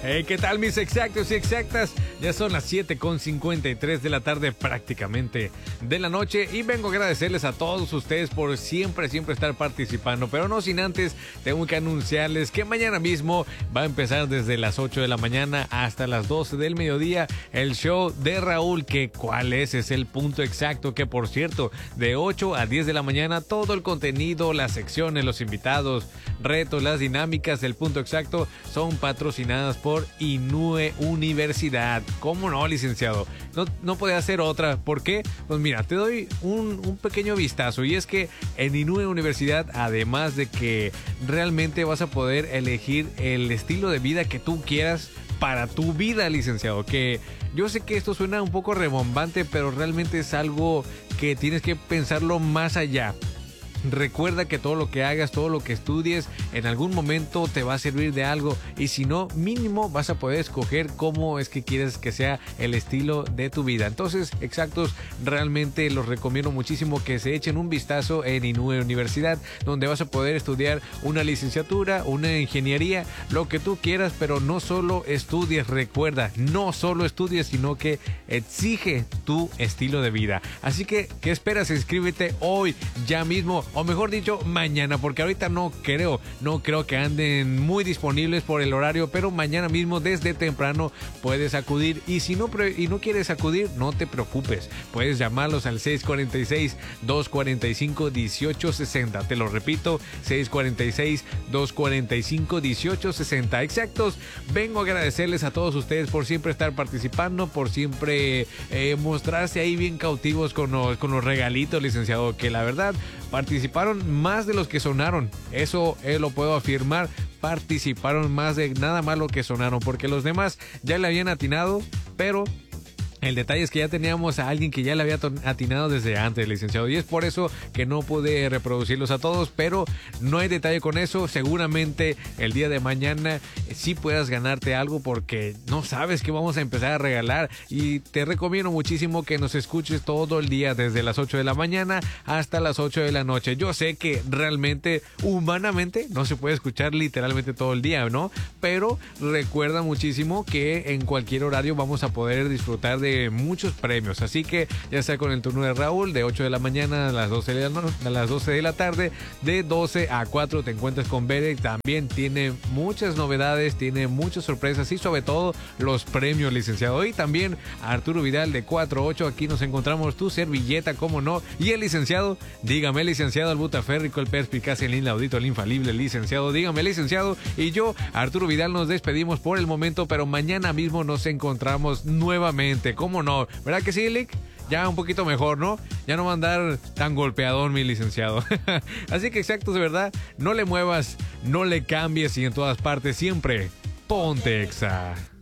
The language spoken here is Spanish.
¿Qué tal mis exactos y exactas? Ya son las 7:53 de la tarde, prácticamente de la noche, y vengo a agradecerles a todos ustedes por siempre estar participando, pero no sin antes tengo que anunciarles que mañana mismo va a empezar desde las 8 de la mañana hasta las 12 del mediodía el show de Raúl, que cuál es el punto exacto, que por cierto, de 8 a 10 de la mañana todo el contenido, las secciones, los invitados, retos, las dinámicas del punto exacto son patrocinadas por Inúe Universidad. ¿Cómo no, licenciado? No podía hacer otra. ¿Por qué? Pues mira, te doy un pequeño vistazo, y es que en Inúe Universidad, además de que realmente vas a poder elegir el estilo de vida que tú quieras para tu vida, licenciado, que yo sé que esto suena un poco rebombante, pero realmente es algo que tienes que pensarlo más allá. Recuerda que todo lo que hagas, todo lo que estudies, en algún momento te va a servir de algo, y si no, mínimo vas a poder escoger cómo es que quieres que sea el estilo de tu vida. Entonces, exactos, realmente los recomiendo muchísimo que se echen un vistazo en Inúe Universidad, donde vas a poder estudiar una licenciatura, una ingeniería, lo que tú quieras, pero no solo estudies, recuerda, no solo estudies, sino que exige tu estilo de vida. Así que, ¿qué esperas? Inscríbete hoy, ya mismo, o mejor dicho, mañana, porque ahorita no creo que anden muy disponibles por el horario, pero mañana mismo desde temprano puedes acudir, y si no quieres acudir, no te preocupes, puedes llamarlos al 646-245-1860, te lo repito, 646-245-1860. Exactos, vengo a agradecerles a todos ustedes por siempre estar participando, por siempre mostrarse ahí bien cautivos con los regalitos, licenciado, que la verdad participaron más de los que sonaron. Eso lo puedo afirmar. Participaron más de nada más lo que sonaron, porque los demás ya le habían atinado, pero el detalle es que ya teníamos a alguien que ya le había atinado desde antes, licenciado, y es por eso que no pude reproducirlos a todos, pero no hay detalle con eso. Seguramente el día de mañana sí puedas ganarte algo, porque no sabes qué vamos a empezar a regalar, y te recomiendo muchísimo que nos escuches todo el día, desde las 8 de la mañana hasta las 8 de la noche. Yo sé que realmente, humanamente, no se puede escuchar literalmente todo el día, ¿no? Pero recuerda muchísimo que en cualquier horario vamos a poder disfrutar de muchos premios, así que ya sea con el turno de Raúl de 8 de la mañana a las 12 de la tarde, de 12 a 4 te encuentras con Bere. También tiene muchas novedades, tiene muchas sorpresas, y sobre todo los premios, licenciado. Y también Arturo Vidal de 4 a 8, aquí nos encontramos tu servilleta, cómo no, y el licenciado, dígame licenciado, el butaférrico, el perspicaz, el inaudito, el infalible, licenciado, dígame licenciado, y yo, Arturo Vidal, nos despedimos por el momento, pero mañana mismo nos encontramos nuevamente. ¿Cómo no? ¿Verdad que sí, Lick? Ya un poquito mejor, ¿no? Ya no va a andar tan golpeador, mi licenciado. Así que exactos, de verdad, no le muevas, no le cambies, y en todas partes siempre ponte Exa.